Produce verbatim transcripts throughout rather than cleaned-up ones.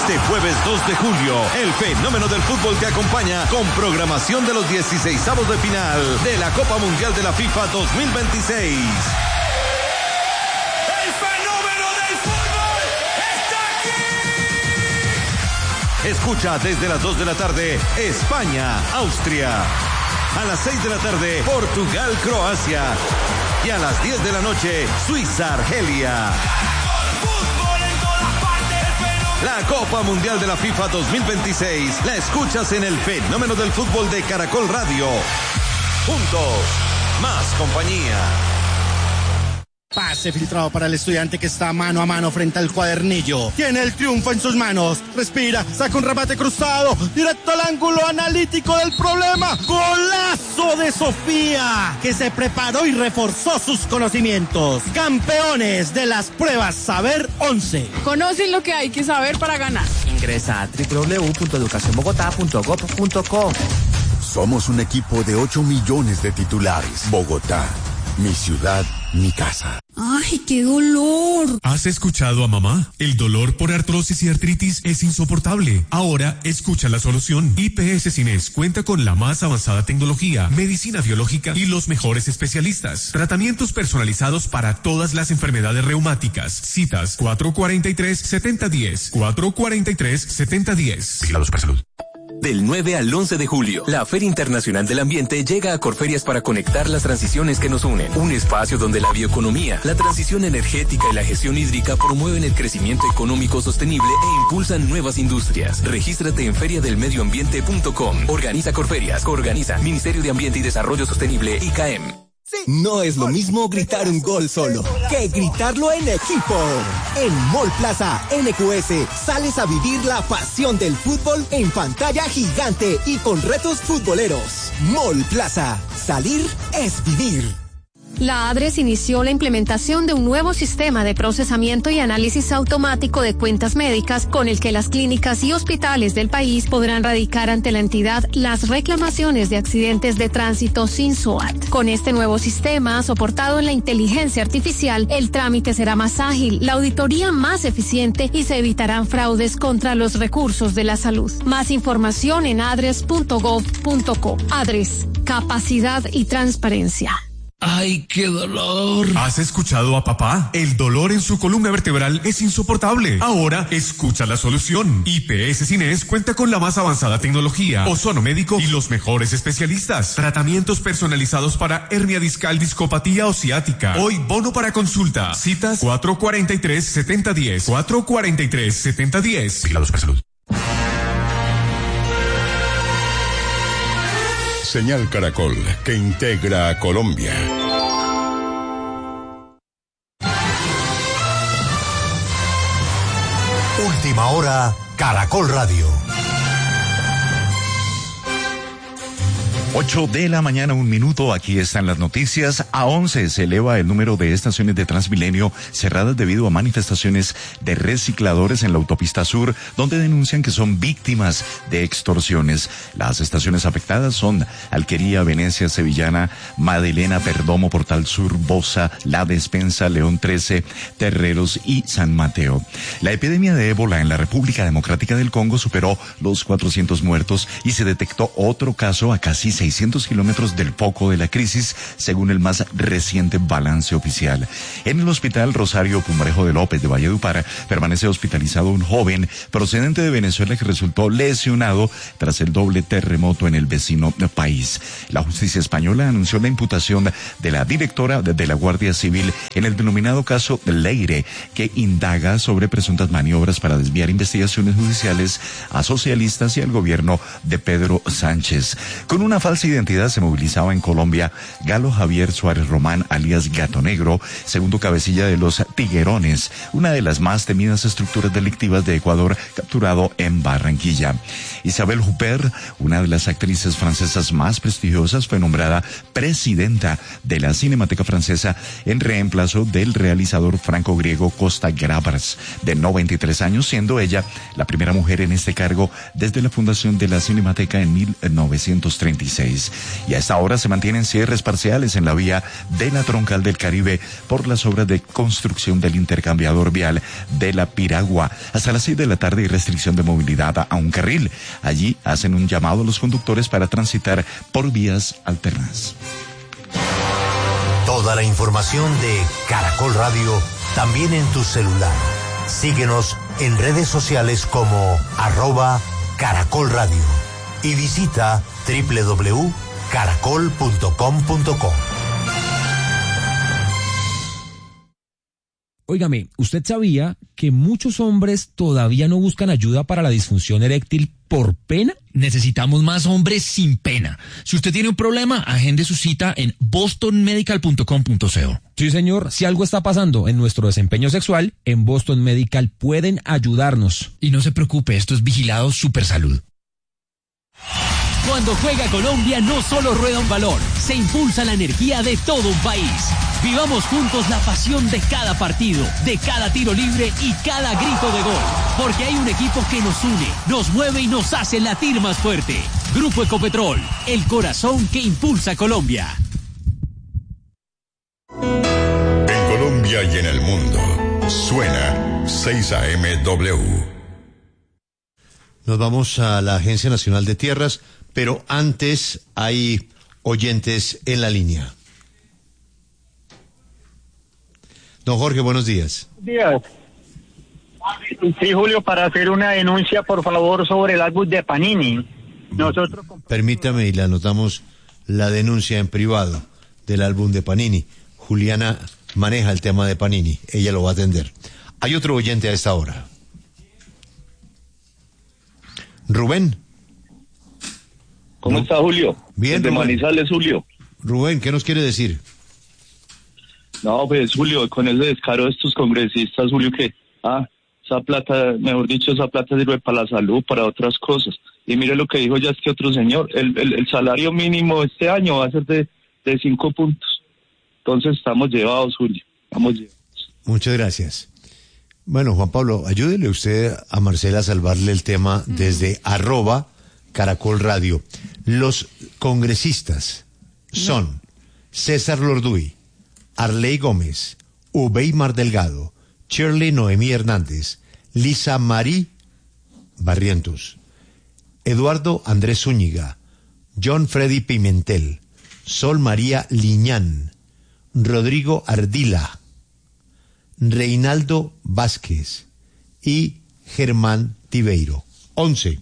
Este jueves dos de julio, el fenómeno del fútbol te acompaña con programación de los dieciseisavos de final de la Copa Mundial de la FIFA dos mil veintiséis. ¡El fenómeno del fútbol está aquí! Escucha desde las dos de la tarde, España, Austria. A las seis de la tarde, Portugal, Croacia. Y a las diez de la noche, Suiza, Argelia. La Copa Mundial de la FIFA dos mil veintiséis la escuchas en el fenómeno del fútbol de Caracol Radio. Juntos, más compañía. Pase filtrado para el estudiante que está mano a mano frente al cuadernillo. Tiene el triunfo en sus manos. Respira, saca un remate cruzado. Directo al ángulo analítico del problema. Golazo de Sofía, que se preparó y reforzó sus conocimientos. Campeones de las pruebas Saber once. Conocen lo que hay que saber para ganar. Ingresa a doble u doble u doble u punto educación bogotá punto gob punto co. Somos un equipo de ocho millones de titulares. Bogotá, mi ciudad, mi casa. ¡Ay, qué dolor! ¿Has escuchado a mamá? El dolor por artrosis y artritis es insoportable. Ahora escucha la solución. I P S Cines cuenta con la más avanzada tecnología, medicina biológica y los mejores especialistas. Tratamientos personalizados para todas las enfermedades reumáticas. Citas cuatro cuatro tres, siete cero uno cero. cuatro cuatro tres, siete cero uno cero. Vigilado Supersalud. Del nueve al once de julio, la Feria Internacional del Ambiente llega a Corferias para conectar las transiciones que nos unen. Un espacio donde la bioeconomía, la transición energética y la gestión hídrica promueven el crecimiento económico sostenible e impulsan nuevas industrias. Regístrate en feria del medio ambiente punto com. Organiza Corferias. Coorganiza Ministerio de Ambiente y Desarrollo Sostenible, I C A E M. No es lo mismo gritar un gol solo que gritarlo en equipo. En Mall Plaza N Q S sales a vivir la pasión del fútbol en pantalla gigante y con retos futboleros. Mall Plaza, salir es vivir. La ADRES inició la implementación de un nuevo sistema de procesamiento y análisis automático de cuentas médicas con el que las clínicas y hospitales del país podrán radicar ante la entidad las reclamaciones de accidentes de tránsito sin S O A T. Con este nuevo sistema, soportado en la inteligencia artificial, el trámite será más ágil, la auditoría más eficiente y se evitarán fraudes contra los recursos de la salud. Más información en adres punto gob punto co. ADRES, capacidad y transparencia. ¡Ay, qué dolor! ¿Has escuchado a papá? El dolor en su columna vertebral es insoportable. Ahora escucha la solución. I P S Cines cuenta con la más avanzada tecnología, ozono médico y los mejores especialistas. Tratamientos personalizados para hernia discal, discopatía o ciática. Hoy bono para consulta. Citas cuatro cuatro tres, siete cero uno cero. cuatro cuatro tres, siete cero uno cero. Vigilado Supersalud. Señal Caracol, que integra a Colombia. Última hora, Caracol Radio. ocho de la mañana, un minuto, aquí están las noticias. A once se eleva el número de estaciones de Transmilenio cerradas debido a manifestaciones de recicladores en la autopista sur, donde denuncian que son víctimas de extorsiones. Las estaciones afectadas son Alquería, Venecia, Sevillana, Madelena, Perdomo, Portal Sur, Bosa, La Despensa, León trece, Terreros y San Mateo. La epidemia de ébola en la República Democrática del Congo superó los cuatrocientos muertos y se detectó otro caso a casi seiscientos kilómetros del foco de la crisis, según el más reciente balance oficial. En el hospital Rosario Pumarejo de López de Valledupar permanece hospitalizado un joven procedente de Venezuela que resultó lesionado tras el doble terremoto en el vecino país. La justicia española anunció la imputación de la directora de la Guardia Civil en el denominado caso Leire, que indaga sobre presuntas maniobras para desviar investigaciones judiciales a socialistas y al gobierno de Pedro Sánchez. Con una falsa identidad se movilizaba en Colombia Galo Javier Suárez Román, alias Gato Negro, segundo cabecilla de los Tiguerones, una de las más temidas estructuras delictivas de Ecuador, capturado en Barranquilla. Isabel Huppert, una de las actrices francesas más prestigiosas, fue nombrada presidenta de la Cinemateca Francesa en reemplazo del realizador franco-griego Costa Gavras, de noventa y tres años, siendo ella la primera mujer en este cargo desde la fundación de la Cinemateca en mil novecientos treinta y seis. dieciséis. Y a esta hora se mantienen cierres parciales en la vía de la Troncal del Caribe por las obras de construcción del intercambiador vial de la Piragua. Hasta las seis de la tarde hay restricción de movilidad a un carril. Allí hacen un llamado a los conductores para transitar por vías alternas. Toda la información de Caracol Radio también en tu celular. Síguenos en redes sociales como arroba Caracol Radio y visita doble u doble u doble u punto caracol punto com punto co. Óigame, ¿usted sabía que muchos hombres todavía no buscan ayuda para la disfunción eréctil por pena? Necesitamos más hombres sin pena. Si usted tiene un problema, agende su cita en boston medical punto com punto co. Sí, señor. Si algo está pasando en nuestro desempeño sexual, en Boston Medical pueden ayudarnos. Y no se preocupe, esto es vigilado Supersalud. Cuando juega Colombia no solo rueda un balón, se impulsa la energía de todo un país. Vivamos juntos la pasión de cada partido, de cada tiro libre y cada grito de gol. Porque hay un equipo que nos une, nos mueve y nos hace latir más fuerte. Grupo Ecopetrol, el corazón que impulsa Colombia. En Colombia y en el mundo, suena seis A M W. Nos vamos a la Agencia Nacional de Tierras, pero antes hay oyentes en la línea. Don Jorge, buenos días. Buenos días. Sí, Julio, para hacer una denuncia, por favor, sobre el álbum de Panini. Nosotros... Permítame y le anotamos la denuncia en privado del álbum de Panini. Juliana maneja el tema de Panini, ella lo va a atender. Hay otro oyente a esta hora. Rubén. ¿Cómo está, Julio? Bien, de Manizales, Julio. Rubén, ¿qué nos quiere decir? No, pues, Julio, con ese descaro de estos congresistas, Julio, que, ah, esa plata, mejor dicho, esa plata sirve para la salud, para otras cosas. Y mire lo que dijo ya es que otro señor, el, el, el salario mínimo este año va a ser de, de cinco puntos. Entonces estamos llevados, Julio, estamos llevados. Muchas gracias. Bueno, Juan Pablo, ayúdele usted a Marcela a salvarle el tema desde arroba Caracol Radio. Los congresistas son César Lorduy, Arley Gómez, Ubeymar Delgado, Shirley Noemí Hernández, Lisa Marí Barrientos, Eduardo Andrés Zúñiga, John Freddy Pimentel, Sol María Liñán, Rodrigo Ardila, Reinaldo Vázquez y Germán Tibeiro. Once.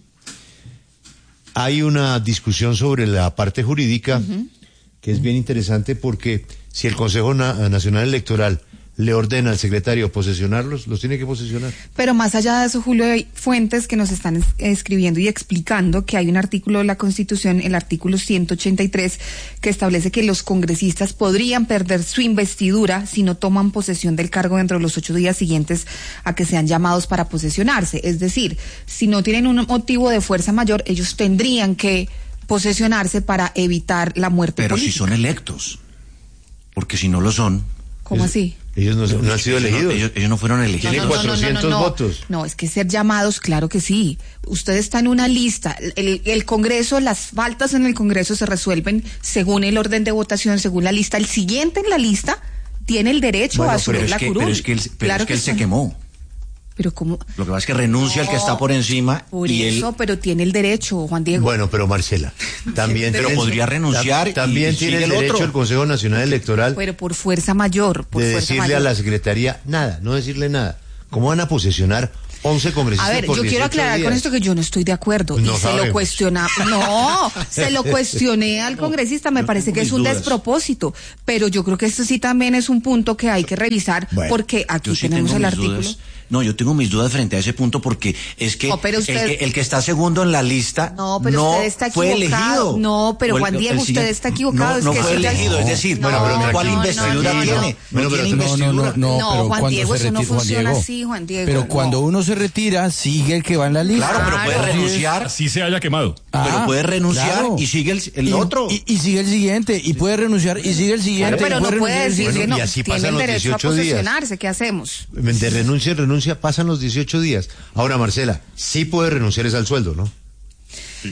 Hay una discusión sobre la parte jurídica uh-huh. que es bien interesante porque si el Consejo Na- Nacional Electoral le ordena al secretario posesionarlos, los tiene que posesionar. Pero más allá de eso, Julio, hay fuentes que nos están es- escribiendo y explicando que hay un artículo de la Constitución, el artículo ciento ochenta y tres, que establece que los congresistas podrían perder su investidura si no toman posesión del cargo dentro de los ocho días siguientes a que sean llamados para posesionarse. Es decir, si no tienen un motivo de fuerza mayor, ellos tendrían que posesionarse para evitar la muerte Pero política. si son electos, porque si no lo son... ¿Cómo es, así? Ellos no, no han sido ellos elegidos. No, ellos, ellos no fueron elegidos. Tienen cuatrocientos no, no, no, no. votos. No, es que ser llamados, claro que sí. Usted está en una lista. El, el Congreso, las faltas en el Congreso se resuelven según el orden de votación, según la lista. El siguiente en la lista tiene el derecho bueno, a asumir la que, curul. Pero es que él, pero claro es que que él son. se quemó. Pero cómo... Lo que pasa es que renuncia no, el que está por encima. Por y eso, él... pero tiene el derecho, Juan Diego. Bueno, pero Marcela, también... pero podría renunciar ta- También y, y tiene el el derecho otro. el Consejo Nacional Electoral... Pero por fuerza mayor, por de fuerza decirle mayor. a la Secretaría nada, no decirle nada. ¿Cómo van a posesionar once congresistas A ver, por yo quiero aclarar días? con esto que yo no estoy de acuerdo. No y se sabemos. lo cuestiona, no, se lo cuestioné al congresista, me no parece que es un dudas. despropósito. Pero yo creo que esto sí también es un punto que hay que revisar, Bueno, porque aquí sí tenemos el mis artículo. Dudas. No, yo tengo mis dudas frente a ese punto porque es que, No, pero usted- el, que el que está segundo en la lista No, pero no usted está fue equivocado. elegido. No, pero O el- Juan Diego, el usted siguiente- está equivocado. No, Es no que fue eso ya- elegido, es decir, No, bueno, pero ¿cuál no, investidura no, no, tiene? no. No, Bueno, tiene pero- No, investidura. no, no, no, No, pero Juan cuando Diego, se eso no retira, Juan funciona Diego, así, Juan Diego. pero no. cuando uno se retira, sigue el que va en la lista. Claro, pero puede Claro. renunciar. Así se haya quemado. Ah, pero puede renunciar claro. y sigue el, el y, otro. Y, y sigue el siguiente, y puede renunciar, y sigue el siguiente. Pero y no puede puede renunciar, decir y sigue- que no, y así tiene pasan el los derecho a dieciocho días. posesionarse. ¿Qué hacemos? De renuncia y renuncia pasan los dieciocho días. Ahora, Marcela, sí puede renunciar es al sueldo, ¿no?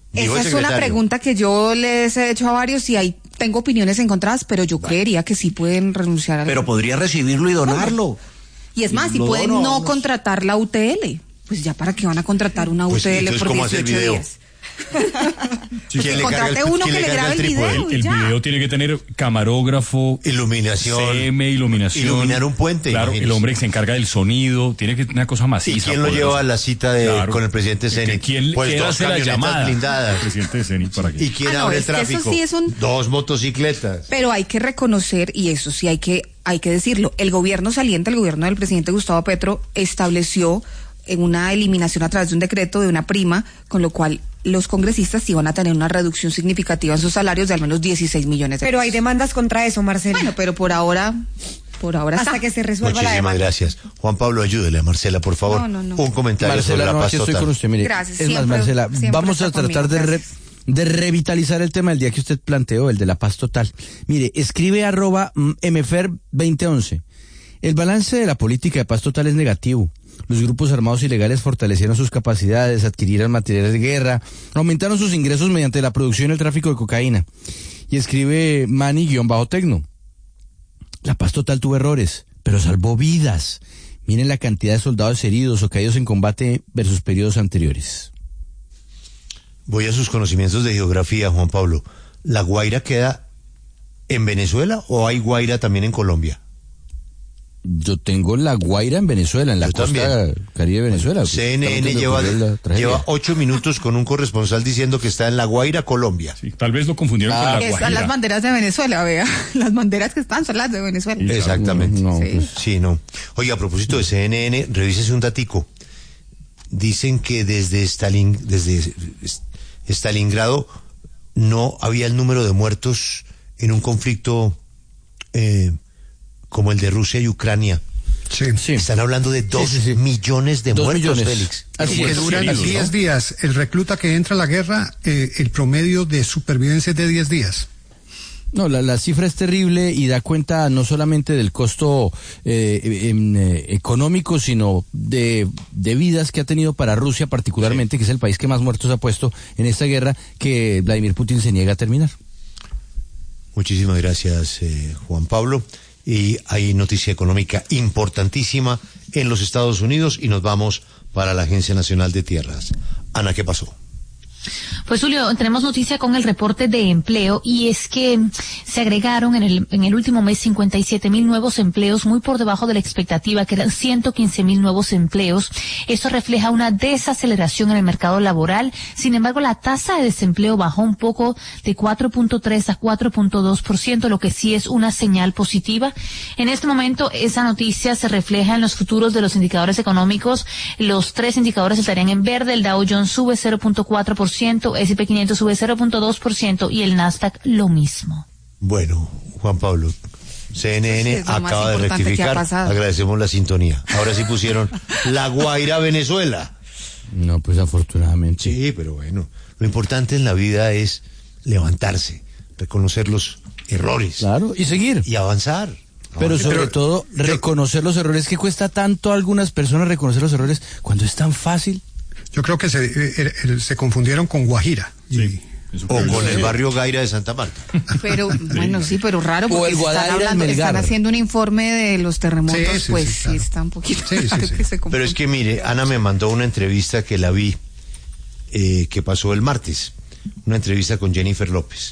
Esa es una pregunta que yo les he hecho a varios y hay, tengo opiniones encontradas, pero yo bueno. creería que sí pueden renunciar a Pero podría recibirlo y donarlo. Y es más, si pueden no, no contratar la U T L, pues ya para qué van a contratar una pues, U T L por dieciocho días. Sí, que contrate uno que le grabe el video. El, el video tiene que tener camarógrafo, iluminación, C M, iluminación, iluminar un puente. Claro, imagínese. El hombre que se encarga del sonido, tiene que una cosa maciza. ¿Y quién lo lleva a la cita de, claro, con el presidente Zenit? ¿Quién, pues ¿quién dos hace la llamada blindadas. al presidente de Zenit para qué? ¿Y quién ah, no, abre el tráfico? Eso sí es un... Dos motocicletas. Pero hay que reconocer, y eso sí hay que, hay que decirlo, el gobierno saliente, el gobierno del presidente Gustavo Petro, estableció en una eliminación a través de un decreto de una prima, con lo cual los congresistas iban a tener una reducción significativa en sus salarios de al menos dieciséis millones de pesos. Pero hay demandas contra eso, Marcela. Bueno, pero por ahora, por ahora hasta está. que se resuelva la demanda. Muchísimas gracias. Juan Pablo, ayúdele a Marcela, por favor. No, no, no. Un comentario Marcela, sobre la no, paz aquí total. estoy con usted, mire. Gracias. Es siempre, más, Marcela, vamos a tratar de, re, de revitalizar el tema del día que usted planteó, el de la paz total. Mire, escribe arroba mfer veinte once. El balance de la política de paz total es negativo. Los grupos armados ilegales fortalecieron sus capacidades, adquirieron materiales de guerra, aumentaron sus ingresos mediante la producción y el tráfico de cocaína. Y escribe Mani-Tecno. La paz total tuvo errores, pero salvó vidas. Miren la cantidad de soldados heridos o caídos en combate versus periodos anteriores. Voy a sus conocimientos de geografía, Juan Pablo. ¿La Guaira queda en Venezuela o hay Guaira también en Colombia? Yo tengo la Guaira en Venezuela, en la Yo costa también. Caribe de Venezuela. C N N lleva, lleva ocho minutos con un corresponsal diciendo que está en la Guaira, Colombia. Sí, tal vez lo confundieron ah, con la Guaira. Están las banderas de Venezuela, vea. Las banderas que están son las de Venezuela. Exactamente. No, sí. Pues. sí, no. Oye, a propósito de C N N, revísese un datico. Dicen que desde Stalin, desde Stalingrado no había el número de muertos en un conflicto eh, como el de Rusia y Ucrania. Sí. sí. Están hablando de dos sí, sí, sí. millones de dos muertos, millones. Félix. Así que duran diez ¿no? días. El recluta que entra a la guerra, eh, el promedio de supervivencia es de diez días. No, la, la cifra es terrible y da cuenta no solamente del costo eh, en, eh, económico, sino de, de vidas que ha tenido para Rusia particularmente, sí. que es el país que más muertos ha puesto en esta guerra, que Vladimir Putin se niega a terminar. Muchísimas gracias, eh, Juan Pablo. Y hay noticia económica importantísima en los Estados Unidos y nos vamos para la Agencia Nacional de Tierras. Ana, ¿qué pasó? Pues Julio, tenemos noticia con el reporte de empleo y es que se agregaron en el, en el último mes cincuenta y siete mil nuevos empleos, muy por debajo de la expectativa, que eran ciento quince mil nuevos empleos. Esto refleja una desaceleración en el mercado laboral. Sin embargo, la tasa de desempleo bajó un poco de cuatro punto tres a cuatro punto dos por ciento, lo que sí es una señal positiva. En este momento, esa noticia se refleja en los futuros de los indicadores económicos. Los tres indicadores estarían en verde. El Dow Jones sube cero punto cuatro por ciento, ese y pe quinientos sube cero punto dos por ciento y el Nasdaq lo mismo. Bueno, Juan Pablo, C N N sí, acaba de rectificar, agradecemos la sintonía. Ahora sí pusieron La Guaira, Venezuela. No, pues afortunadamente. Sí, pero bueno, lo importante en la vida es levantarse, reconocer los errores. Claro, y seguir. Y avanzar. Pero avanzar. sobre pero, todo, reconocer los errores, que cuesta tanto a algunas personas reconocer los errores cuando es tan fácil. Yo creo que se, eh, eh, se confundieron con Guajira. Sí. O con el barrio Gaira de Santa Marta. Pero, bueno, sí, pero raro, porque o el están, hablando, están haciendo un informe de los terremotos, sí, sí, pues sí, claro. sí está un poquito sí, sí, sí. que se Pero es que mire, Ana me mandó una entrevista que la vi, eh, que pasó el martes, una entrevista con Jennifer López.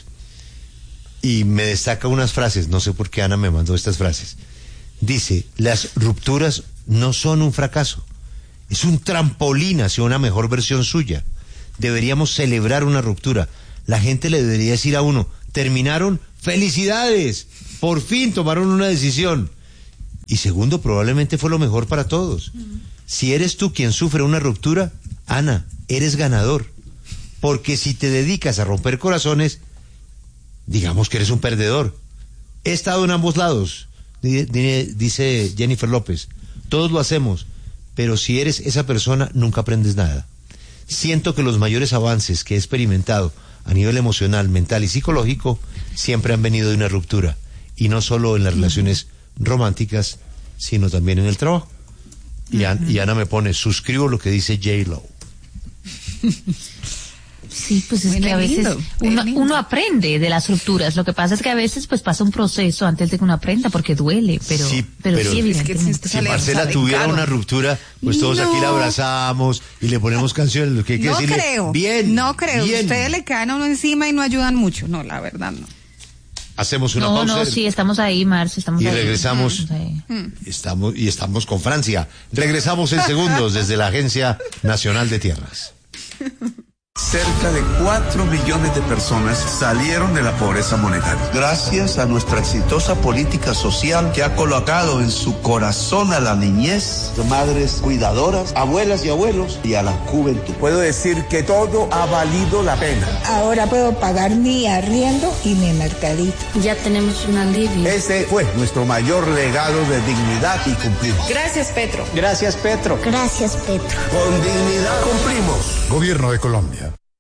Y me destaca unas frases, no sé por qué Ana me mandó estas frases. Dice, las rupturas no son un fracaso. Es un trampolín hacia una mejor versión suya. Deberíamos celebrar una ruptura. La gente le debería decir a uno, terminaron, felicidades, por fin tomaron una decisión. Y segundo, probablemente fue lo mejor para todos. Uh-huh. Si eres tú quien sufre una ruptura, Ana, eres ganador. Porque si te dedicas a romper corazones, digamos que eres un perdedor. He estado en ambos lados, dice Jennifer López. Todos lo hacemos. Pero si eres esa persona, nunca aprendes nada. Siento que los mayores avances que he experimentado a nivel emocional, mental y psicológico siempre han venido de una ruptura. Y no solo en las relaciones románticas, sino también en el trabajo. Y, An- y Ana me pone, suscribo lo que dice J-Lo. Sí, pues es Bueno, que a veces lindo, uno, lindo. uno aprende de las rupturas. Lo que pasa es que a veces pues pasa un proceso antes de que uno aprenda porque duele, pero Sí, pero, pero sí, es que evidentemente. si Marcela tuviera una ruptura, pues todos aquí la abrazamos y le ponemos canciones, lo que hay que No decirle, creo. bien, No creo. bien. Ustedes le caen a uno encima y no ayudan mucho. No, la verdad no. Hacemos una No, pausa no, sí, estamos ahí, Marce, estamos y ahí. regresamos. Estamos ahí. Estamos y estamos con Francia. Regresamos en segundos desde la Agencia Nacional de Tierras. Cerca de cuatro millones de personas salieron de la pobreza monetaria. Gracias a nuestra exitosa política social que ha colocado en su corazón a la niñez, madres cuidadoras, abuelas y abuelos y a la juventud. Puedo decir que todo ha valido la pena. Ahora puedo pagar mi arriendo y mi mercadito. Ya tenemos un alivio. Ese fue nuestro mayor legado de dignidad y cumplimos. Gracias, Petro. Gracias, Petro. Gracias, Petro. Con dignidad cumplimos. Gobierno de Colombia.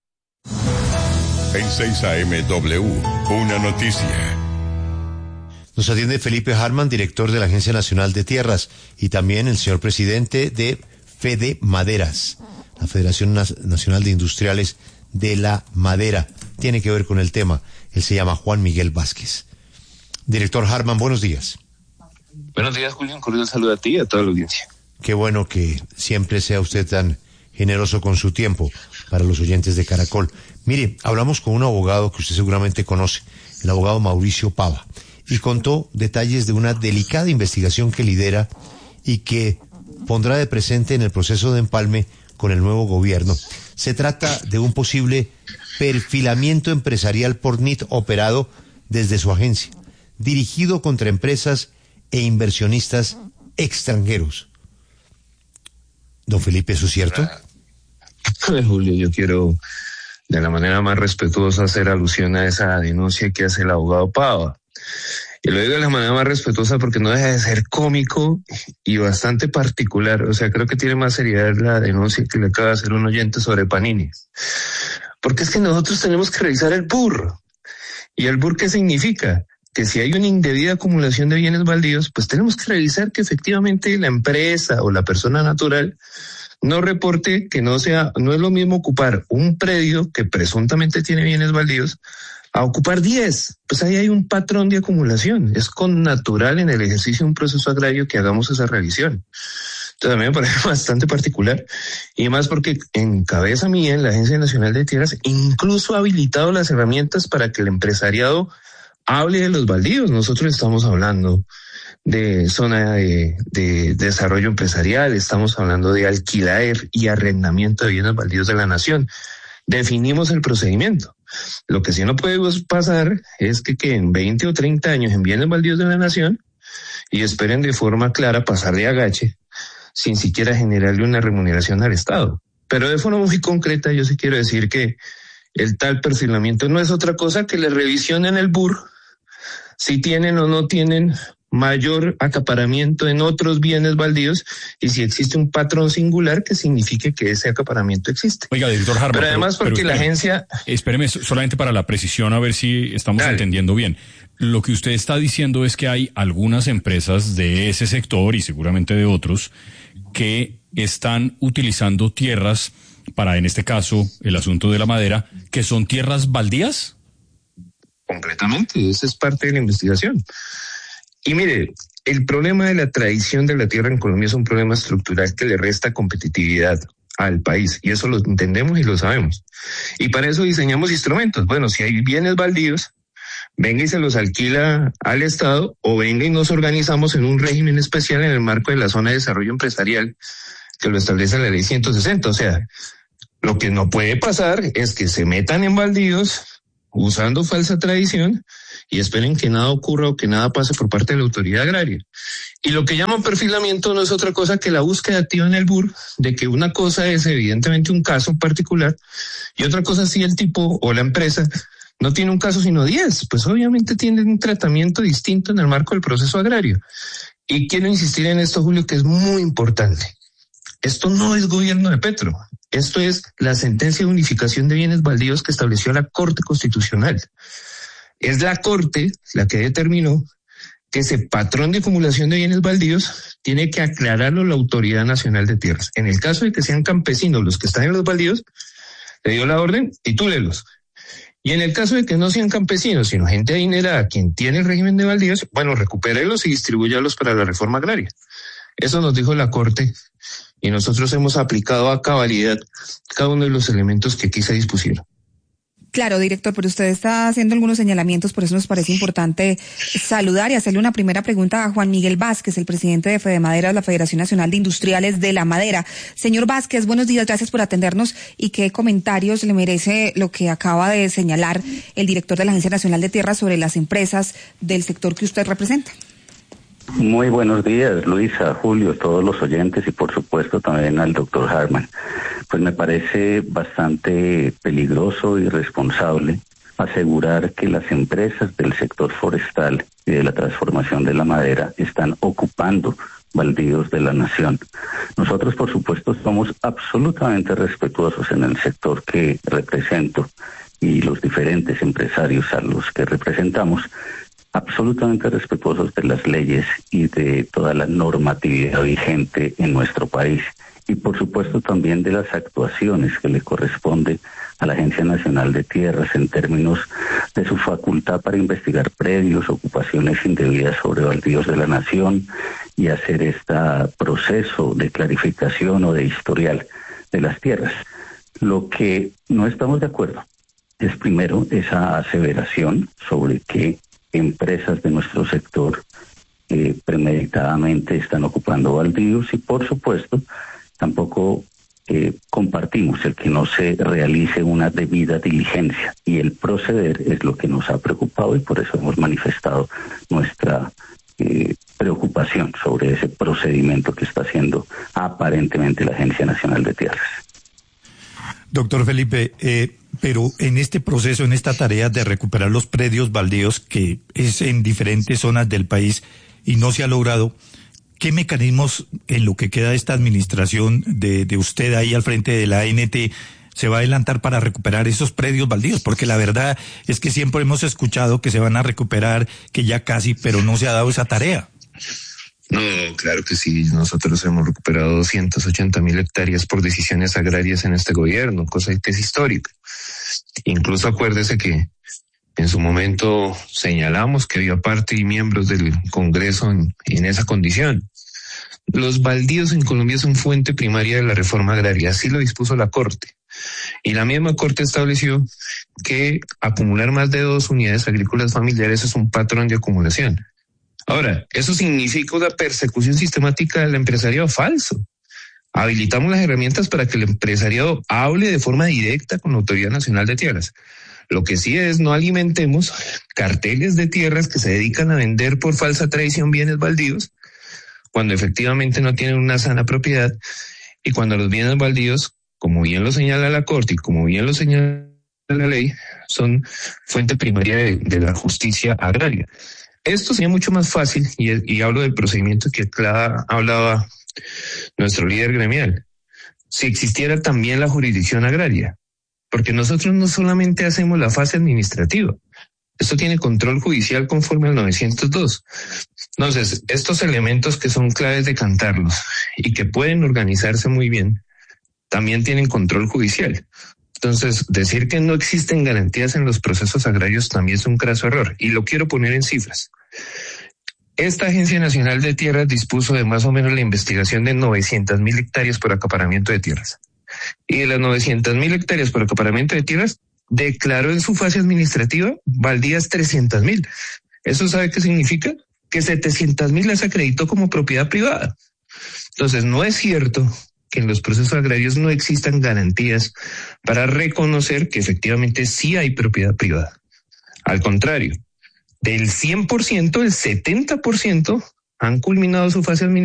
En seis A M W, una noticia. Nos atiende Felipe Harman, director de la Agencia Nacional de Tierras, y también el señor presidente de Fede Maderas, la Federación Nacional de Industriales de la Madera. Tiene que ver con el tema. Él se llama Juan Miguel Vázquez. Director Harman, buenos días. Buenos días, Julio. Un cordial saludo a ti y a toda la audiencia. Qué bueno que siempre sea usted tan generoso con su tiempo para los oyentes de Caracol. Mire, hablamos con un abogado que usted seguramente conoce, el abogado Mauricio Pava, y contó detalles de una delicada investigación que lidera y que pondrá de presente en el proceso de empalme con el nuevo gobierno. Se trata de un posible perfilamiento empresarial por N I T operado desde su agencia, dirigido contra empresas e inversionistas extranjeros. Don Felipe, ¿eso es cierto? Julio, yo quiero de la manera más respetuosa hacer alusión a esa denuncia que hace el abogado Pava. Y lo digo de la manera más respetuosa porque no deja de ser cómico y bastante particular. O sea, creo que tiene más seriedad la denuncia que le acaba de hacer un oyente sobre Panini. Porque es que nosotros tenemos que revisar el B U R. ¿Y el B U R qué significa? Que si hay una indebida acumulación de bienes baldíos, pues tenemos que revisar que efectivamente la empresa o la persona natural no reporte que no sea, no es lo mismo ocupar un predio que presuntamente tiene bienes baldíos a ocupar diez. Pues ahí hay un patrón de acumulación. Es con natural en el ejercicio de un proceso agrario que hagamos esa revisión. Entonces a mí me parece bastante particular y más porque en cabeza mía en la Agencia Nacional de Tierras incluso ha habilitado las herramientas para que el empresariado hable de los baldíos. Nosotros estamos hablando de zona de, de, de desarrollo empresarial, estamos hablando de alquiler y arrendamiento de bienes baldíos de la nación. Definimos el procedimiento. Lo que sí no puede pasar es que queden veinte o treinta años en bienes baldíos de la nación y esperen de forma clara pasar de agache sin siquiera generarle una remuneración al Estado. Pero de forma muy concreta yo sí quiero decir que el tal perfilamiento no es otra cosa que la revisión en el B U R si tienen o no tienen mayor acaparamiento en otros bienes baldíos y si existe un patrón singular que signifique que ese acaparamiento existe. Oiga, director Harman. Pero además pero, porque pero, la espéreme, agencia... Espéreme, solamente para la precisión, a ver si estamos Dale. entendiendo bien. Lo que usted está diciendo es que hay algunas empresas de ese sector y seguramente de otros que están utilizando tierras para, en este caso, el asunto de la madera, que son tierras baldías. Completamente, esa es parte de la investigación. Y mire, el problema de la tradición de la tierra en Colombia es un problema estructural que le resta competitividad al país, y eso lo entendemos y lo sabemos. Y para eso diseñamos instrumentos. Bueno, si hay bienes baldíos, venga y se los alquila al Estado, o venga y nos organizamos en un régimen especial en el marco de la zona de desarrollo empresarial que lo establece la ley ciento sesenta. O sea, lo que no puede pasar es que se metan en baldíos usando falsa tradición y esperen que nada ocurra o que nada pase por parte de la autoridad agraria. Y lo que llaman perfilamiento no es otra cosa que la búsqueda activa en el B U R de que una cosa es evidentemente un caso particular y otra cosa si el tipo o la empresa no tiene un caso sino diez, pues obviamente tienen un tratamiento distinto en el marco del proceso agrario. Y quiero insistir en esto, Julio, que es muy importante. Esto no es gobierno de Petro. Esto es la sentencia de unificación de bienes baldíos que estableció la Corte Constitucional. Es la Corte la que determinó que ese patrón de acumulación de bienes baldíos tiene que aclararlo la Autoridad Nacional de Tierras. En el caso de que sean campesinos los que están en los baldíos, te dio la orden, titúlelos. Y en el caso de que no sean campesinos, sino gente adinerada, quien tiene el régimen de baldíos, bueno, recupérelos y distribúyalos para la reforma agraria. Eso nos dijo la Corte y nosotros hemos aplicado a cabalidad cada uno de los elementos que aquí se dispusieron. Claro, director, pero usted está haciendo algunos señalamientos, por eso nos parece importante saludar y hacerle una primera pregunta a Juan Miguel Vázquez, el presidente de FEDEMADERA, la Federación Nacional de Industriales de la Madera. Señor Vázquez, buenos días, gracias por atendernos y qué comentarios le merece lo que acaba de señalar el director de la Agencia Nacional de Tierras sobre las empresas del sector que usted representa. Muy buenos días, Luisa, Julio, todos los oyentes y por supuesto también al doctor Harman. Pues me parece bastante peligroso y irresponsable asegurar que las empresas del sector forestal y de la transformación de la madera están ocupando baldíos de la nación. Nosotros, por supuesto, somos absolutamente respetuosos en el sector que represento y los diferentes empresarios a los que representamos, absolutamente respetuosos de las leyes y de toda la normatividad vigente en nuestro país y por supuesto también de las actuaciones que le corresponde a la Agencia Nacional de Tierras en términos de su facultad para investigar predios, ocupaciones indebidas sobre baldíos de la nación y hacer este proceso de clarificación o de historial de las tierras. Lo que no estamos de acuerdo es primero esa aseveración sobre que empresas de nuestro sector eh, premeditadamente están ocupando baldíos y por supuesto tampoco eh, compartimos el que no se realice una debida diligencia y el proceder es lo que nos ha preocupado y por eso hemos manifestado nuestra eh, preocupación sobre ese procedimiento que está haciendo aparentemente la Agencia Nacional de Tierras. Doctor Felipe, eh, pero en este proceso, en esta tarea de recuperar los predios baldíos, que es en diferentes zonas del país y no se ha logrado, ¿qué mecanismos en lo que queda de esta administración de, de usted ahí al frente de la A N T se va a adelantar para recuperar esos predios baldíos? Porque la verdad es que siempre hemos escuchado que se van a recuperar, que ya casi, pero no se ha dado esa tarea. No, claro que sí. Nosotros hemos recuperado doscientas ochenta mil hectáreas por decisiones agrarias en este gobierno, cosa que es histórica. Incluso acuérdese que en su momento señalamos que había parte y miembros del Congreso en, en esa condición. Los baldíos en Colombia son fuente primaria de la reforma agraria, así lo dispuso la Corte. Y la misma Corte estableció que acumular más de dos unidades agrícolas familiares es un patrón de acumulación. Ahora, eso significa una persecución sistemática del empresariado falso. Habilitamos las herramientas para que el empresariado hable de forma directa con la Autoridad Nacional de Tierras. Lo que sí es, no alimentemos carteles de tierras que se dedican a vender por falsa tradición bienes baldíos, cuando efectivamente no tienen una sana propiedad, y cuando los bienes baldíos, como bien lo señala la Corte y como bien lo señala la ley, son fuente primaria de, de la justicia agraria. Esto sería mucho más fácil, y, y hablo del procedimiento que acá hablaba nuestro líder gremial, si existiera también la jurisdicción agraria, porque nosotros no solamente hacemos la fase administrativa, esto tiene control judicial conforme al novecientos dos. Entonces, estos elementos que son claves de cantarlos y que pueden organizarse muy bien, también tienen control judicial. Entonces, decir que no existen garantías en los procesos agrarios también es un craso error, y lo quiero poner en cifras. Esta Agencia Nacional de Tierras dispuso de más o menos la investigación de novecientas mil hectáreas por acaparamiento de tierras. Y de las novecientas mil hectáreas por acaparamiento de tierras, declaró en su fase administrativa baldías trescientas mil. ¿Eso sabe qué significa? Que setecientas mil las acreditó como propiedad privada. Entonces, no es cierto que en los procesos agrarios no existan garantías para reconocer que efectivamente sí hay propiedad privada. Al contrario, del cien por ciento, el setenta por ciento han culminado su fase administrativa